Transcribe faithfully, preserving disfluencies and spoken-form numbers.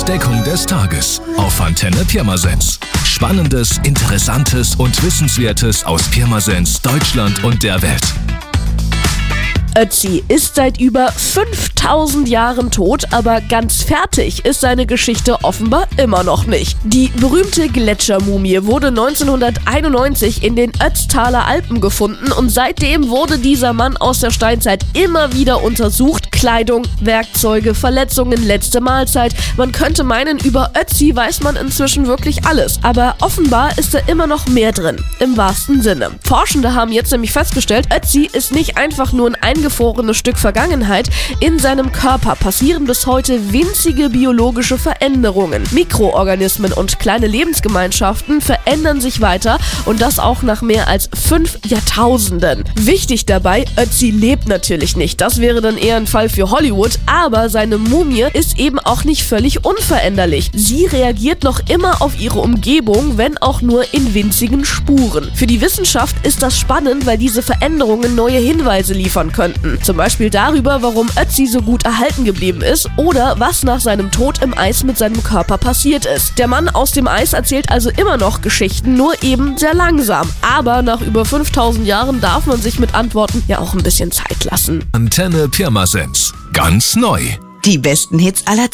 Entdeckung des Tages auf Antenne Pirmasens. Spannendes, Interessantes und Wissenswertes aus Pirmasens, Deutschland und der Welt. Ötzi ist seit über fünftausend Jahren tot, aber ganz fertig ist seine Geschichte offenbar immer noch nicht. Die berühmte Gletschermumie wurde neunzehnhunderteinundneunzig in den Ötztaler Alpen gefunden und seitdem wurde dieser Mann aus der Steinzeit immer wieder untersucht. Kleidung, Werkzeuge, Verletzungen, letzte Mahlzeit. Man könnte meinen, über Ötzi weiß man inzwischen wirklich alles, aber offenbar ist da immer noch mehr drin, im wahrsten Sinne. Forschende haben jetzt nämlich festgestellt, Ötzi ist nicht einfach nur ein eingefrorenes Stück Vergangenheit. In seinem Körper passieren bis heute winzige biologische Veränderungen. Mikroorganismen und kleine Lebensgemeinschaften verändern sich weiter und das auch nach mehr als fünf Jahrtausenden. Wichtig dabei, Ötzi lebt natürlich nicht. Das wäre dann eher ein Fall für Hollywood, aber seine Mumie ist eben auch nicht völlig unveränderlich. Sie reagiert noch immer auf ihre Umgebung, wenn auch nur in winzigen Spuren. Für die Wissenschaft ist das spannend, weil diese Veränderungen neue Hinweise liefern könnten. Zum Beispiel darüber, warum Ötzi so gut erhalten geblieben ist oder was nach seinem Tod im Eis mit seinem Körper passiert ist. Der Mann aus dem Eis erzählt also immer noch Geschichten, nur eben sehr langsam. Aber nach über fünftausend Jahren darf man sich mit Antworten ja auch ein bisschen Zeit lassen. Antenne Pirmasens. Ganz neu. Die besten Hits aller